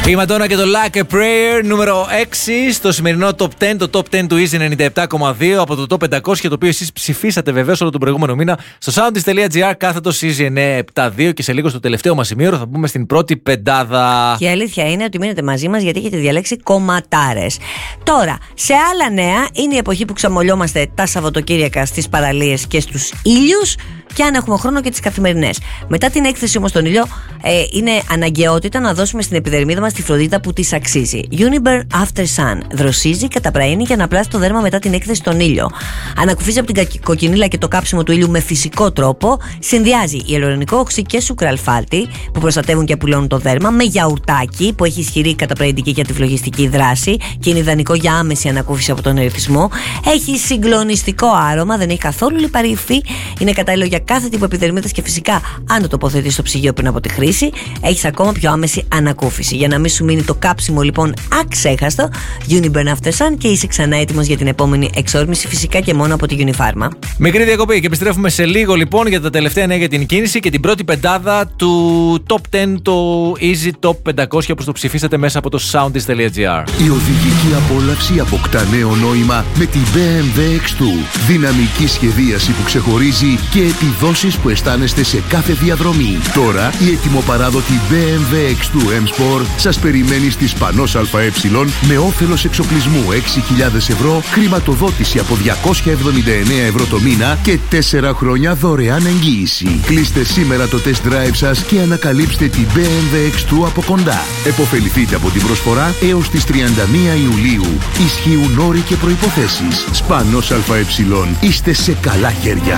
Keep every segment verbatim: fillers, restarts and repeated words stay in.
Η Madonna και το Like a Prayer νούμερο έξι στο σημερινό Top δέκα, το Top δέκα του Easy ενενήντα επτά κόμμα δύο από το Top πεντακόσια, το οποίο εσείς ψηφίσατε βεβαίως όλο τον προηγούμενο μήνα στο soundis.gr κάθετος Easy εννιακόσια εβδομήντα δύο. Και σε λίγο στο τελευταίο μας σημείο θα μπούμε στην πρώτη πεντάδα. Και η αλήθεια είναι ότι μείνετε μαζί μας γιατί έχετε διαλέξει κομματάρες. Τώρα, σε άλλα νέα, είναι η εποχή που ξαμολιόμαστε τα Σαββατοκύριακα στις παραλίες και στους ήλιους, και αν έχουμε χρόνο και τις καθημερινές. Μετά την έκθεση όμως στον ήλιο, ε, είναι αναγκαιότητα να δώσουμε στην επιδερμίδα μας τη φροντίδα που της αξίζει. Uniburn After Sun. Δροσίζει, καταπραίνει και αναπλάσει το δέρμα μετά την έκθεση στον ήλιο. Ανακουφίζει από την κοκκινίλα και το κάψιμο του ήλιου με φυσικό τρόπο. Συνδυάζει ιαλουρονικό οξύ και σουκραλφάτη που προστατεύουν και απουλώνουν το δέρμα, με γιαουρτάκι που έχει ισχυρή καταπραγητική και αντιφλογιστική δράση και είναι ιδανικό για άμεση ανακούφιση από τον ερεθισμό. Έχει συγκλονιστικό άρωμα, δεν έχει καθόλου λιπαρή υφή, είναι κατάλληλο για κάθε τύπο επιδερμίδας και φυσικά αν το τοποθετείς στο ψυγείο πριν από τη χρήση, έχεις ακόμα πιο άμεση ανακούφιση. Για να μην σου μείνει το κάψιμο λοιπόν αξέχαστο, Uniburn After Sun, και είσαι ξανά έτοιμος για την επόμενη εξόρμηση, φυσικά και μόνο από τη Unifarma. Μικρή διακοπή και επιστρέφουμε σε λίγο λοιπόν για τα τελευταία νέα για την κίνηση και την πρώτη πεντάδα του Top δέκα, το Easy Top πεντακόσια, που το ψηφίσατε μέσα από το soundis.gr. Η οδηγική απόλαυση αποκτά νέο νόημα με τη μπι εμ ντάμπλιου εξ δύο. Δυναμική σχεδίαση που ξεχωρίζει και επιδόσεις που αισθάνεστε σε κάθε διαδρομή. Τώρα η ετοιμοπαράδοτη μπι εμ ντάμπλιου εξ δύο M Sport σας περιμένει στη Σπανός ΑΕ με όφελος εξοπλισμού έξι χιλιάδες ευρώ, χρηματοδότηση από διακόσια εβδομήντα εννέα ευρώ το μήνα και τέσσερα χρόνια δωρεάν εγγύηση. Κλείστε σήμερα το test drive σας και ανακαλύψτε την μπι εμ ντάμπλιου εξ δύο από κοντά. Εποφεληθείτε από την προσφορά έως τις τριάντα μία Ιουλίου. Ισχύουν όροι και προϋποθέσεις. Σπανός ΑΕ. Είστε σε καλά χέρια.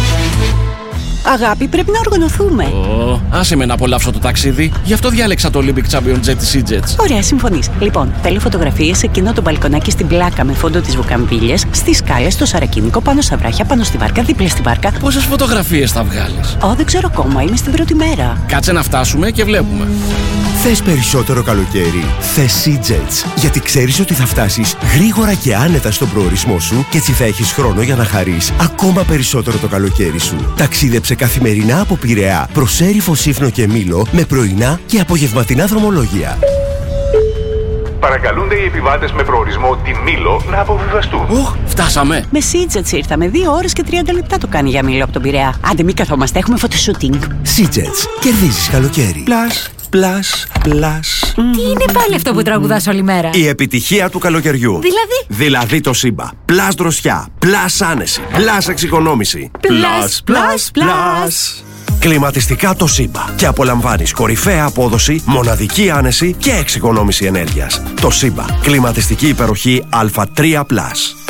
Αγάπη, πρέπει να οργανωθούμε. Oh, άσε με να απολαύσω το ταξίδι. Γι' αυτό διάλεξα το Olympic Champion Jet της EasyJet. Ωραία, συμφωνείς. Λοιπόν, θέλω φωτογραφίες σε εκείνο το μπαλκονάκι στην πλάκα με φόντο τις βουκαμβίλιες, στις σκάλες, στο σαρακίνικο, πάνω στα βράχια, πάνω στη βάρκα, δίπλα στη βάρκα. Πόσες φωτογραφίες θα βγάλεις? Ω, δεν ξέρω ακόμα. Είμαι στην πρώτη μέρα. Κάτσε να φτάσουμε και βλέπουμε. Θες περισσότερο καλοκαίρι? Θες EasyJet. Γιατί ξέρεις ότι θα φτάσεις γρήγορα και άνετα στον προορισμό σου και έτσι θα έχεις χρόνο για να χαρείς ακόμα περισσότερο το καλοκαίρι σου. Ταξίδεψε καθημερινά από Πειραιά προς Έριφο, Σύφνο και Μήλο με πρωινά και απογευματινά δρομολόγια. Παρακαλούνται οι επιβάτες με προορισμό τη Μήλο να αποβιβαστούν. Οχ, φτάσαμε. Με EasyJet ήρθαμε. Δύο ώρες και τριάντα λεπτά το κάνει για Μήλο από τον Πειραιά. Άντε, μην καθόμαστε, έχουμε φωτοσούτινγκ. EasyJet. Κερδίζεις καλοκαίρι. Πλάς, πλάς, πλάς. Τι είναι πάλι αυτό που τραγουδάς όλη μέρα? Η επιτυχία του καλοκαιριού. Δηλαδή? Δηλαδή το Σύμπα. Πλάς δροσιά, πλάς άνεση, πλάς εξοικονόμηση. Πλάς, πλάς, πλάς. Κλιματιστικά το Σύμπα. Και απολαμβάνεις κορυφαία απόδοση, μοναδική άνεση και εξοικονόμηση ενέργειας. Το Σύμπα. Κλιματιστική υπεροχή Α τρία πλας.